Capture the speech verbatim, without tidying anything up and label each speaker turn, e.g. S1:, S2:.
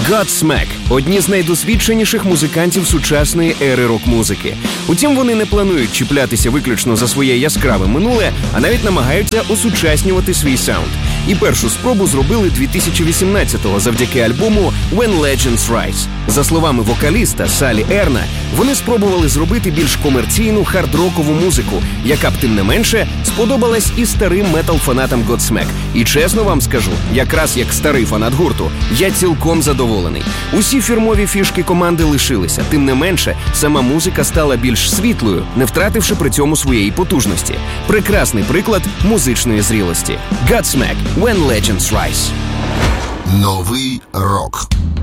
S1: Godsmack – одні з найдосвідченіших музикантів сучасної ери рок-музики. Утім, вони не планують чіплятися виключно за своє яскраве минуле, а навіть намагаються осучаснювати свій саунд. І першу спробу зробили дві тисячі вісімнадцятого завдяки альбому «When Legends Rise». За словами вокаліста Салі Ерна, вони спробували зробити більш комерційну хард-рокову музику, яка б тим не менше сподобалась і старим метал-фанатам Godsmack. І чесно вам скажу, якраз як старий фанат гурту, я цілком задоволений. Усі фірмові фішки команди лишилися, тим не менше, сама музика стала більш світлою, не втративши при цьому своєї потужності. Прекрасний приклад музичної зрілості. Godsmack – «When Legends Rise».
S2: Новий рок.